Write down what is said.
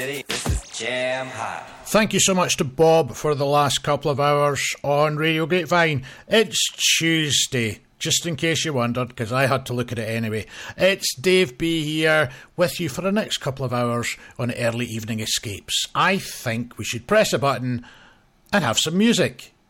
This is Jam Hot. Thank you so much to Bob for the last couple of hours on Radio Grapevine. It's Tuesday, just in case you wondered, because I had to look at it anyway. It's Dave B here with you for the next couple of hours on Early Evening Escapes. I think we should press a button and have some music.